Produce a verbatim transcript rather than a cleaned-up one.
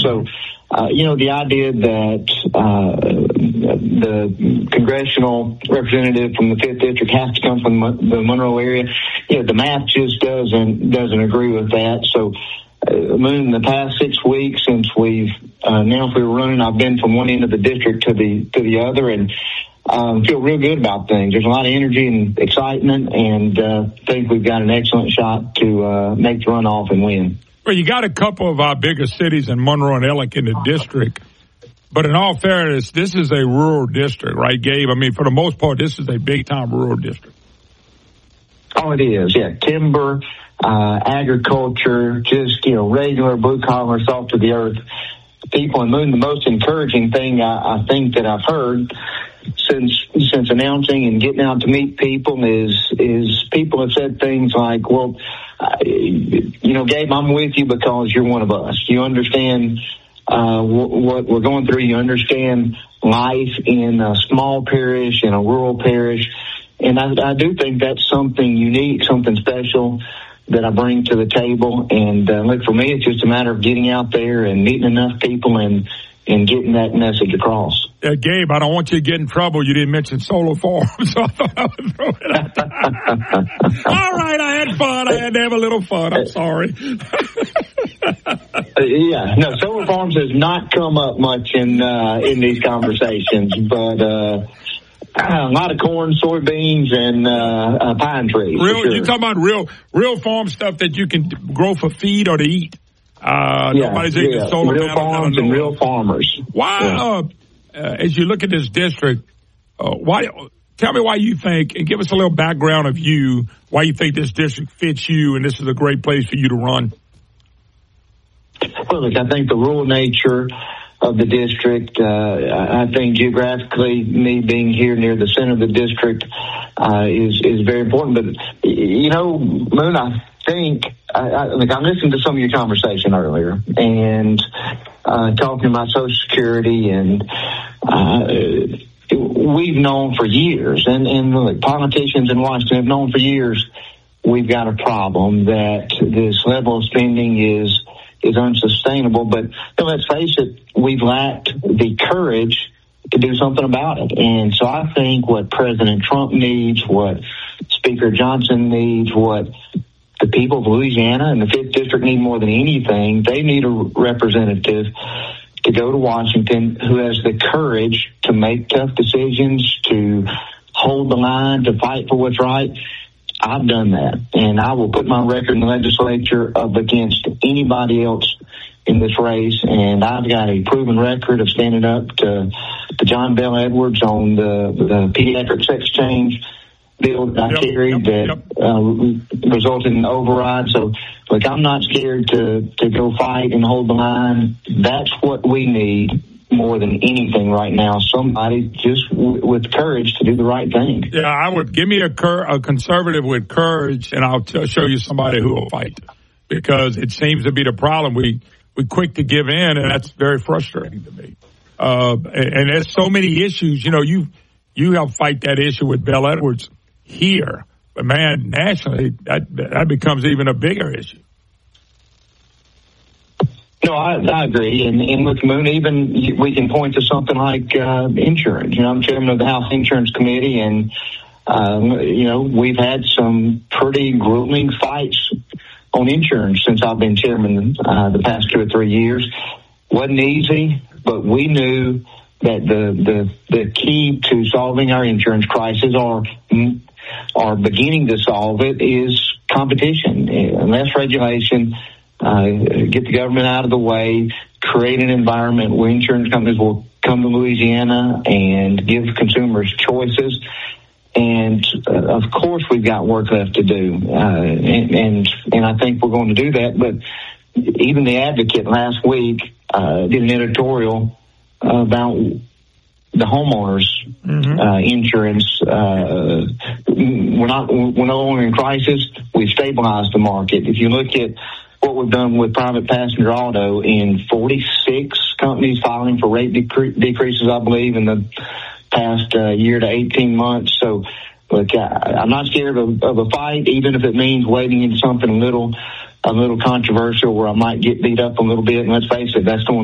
So, uh, you know, the idea that uh, the congressional representative from the fifth District has to come from the Monroe area, you know, the math just doesn't doesn't agree with that. So, uh, Moon, the past six weeks since we've uh, announced we were running, I've been from one end of the district to the to the other, and um, feel real good about things. There's a lot of energy and excitement, and uh, think we've got an excellent shot to uh, make the runoff and win. Well, you got a couple of our biggest cities in Monroe and Ellick in the district, but in all fairness, this is a rural district, right, Gabe? I mean, for the most part, this is a big-time rural district. Oh, it is, yeah. Timber, uh, agriculture, just, you know, regular blue-collar, salt-to-the-earth people. And Moon, the most encouraging thing I, I think that I've heard since since announcing and getting out to meet people is is people have said things like, well, uh, you know, Gabe, I'm with you because you're one of us. You understand uh, w- what we're going through. You understand life in a small parish, in a rural parish. And I, I do think that's something unique, something special that I bring to the table. And uh, look, for me, it's just a matter of getting out there and meeting enough people and, and getting that message across. Uh, Gabe, I don't want you to get in trouble. You didn't mention solar farms, so I thought I would throw it out there. All right, I had fun. I had to have a little fun. I'm sorry. uh, yeah, no, solar farms has not come up much in uh, in these conversations, but uh, a lot of corn, soybeans, and uh, uh, pine trees. Real, sure. You're talking about real, real farm stuff that you can grow for feed or to eat. Uh, yeah, nobody's yeah. eating solar real farms and real farmers. Why, yeah. uh, uh, as you look at this district, uh, why? Tell me why you think, and give us a little background of you, why you think this district fits you, and this is a great place for you to run. Well, look, I think the rural nature of the district, uh, I think geographically, me being here near the center of the district, uh, is, is very important. But, you know, Moon, I think, I, I, like I listened to some of your conversation earlier and, uh, talking about Social Security, and, uh, we've known for years, and, and look, politicians in Washington have known for years, we've got a problem that this level of spending is, is unsustainable. But you know, let's face it, we've lacked the courage to do something about it. And so I think what President Trump needs, what Speaker Johnson needs, what the people of Louisiana and the fifth District need more than anything, they need a representative to go to Washington who has the courage to make tough decisions, to hold the line, to fight for what's right. I've done that, and I will put my record in the legislature up against anybody else in this race, and I've got a proven record of standing up to, to John Bell Edwards on the, the pediatric sex change bill that I yep, carried yep, that yep. Uh, resulted in override. So, look, I'm not scared to, to go fight and hold the line. That's what we need more than anything right now. Somebody just w- with courage to do the right thing. Yeah, I would give me a, cur- a conservative with courage, and I'll t- show you somebody who will fight, because it seems to be the problem. We we quick to give in, and that's very frustrating to me. Uh, and, and there's so many issues. You know, you you help fight that issue with Bell Edwards here, but man, nationally, that that becomes even a bigger issue. No, I, I agree. And, and with Moon, even we can point to something like uh, insurance. You know, I'm chairman of the House Insurance Committee, and, um, you know, we've had some pretty grueling fights on insurance since I've been chairman uh, the past two or three years. Wasn't easy, but we knew that the, the, the key to solving our insurance crisis, or, or beginning to solve it, is competition, less regulation. Uh, get the government out of the way, create an environment where insurance companies will come to Louisiana and give consumers choices. And, uh, of course, we've got work left to do. Uh, and, and, and I think we're going to do that. But even the Advocate last week, uh, did an editorial uh, about the homeowners mm-hmm. uh, insurance. Uh, we're not, we're no longer in crisis. We've stabilized the market. If you look at what we've done with private passenger auto, in forty-six companies filing for rate decre- decreases, I believe, in the past uh, year to eighteen months. So, look, I, I'm not scared of, of a fight, even if it means wading into something a little, a little controversial where I might get beat up a little bit. And let's face it, that's going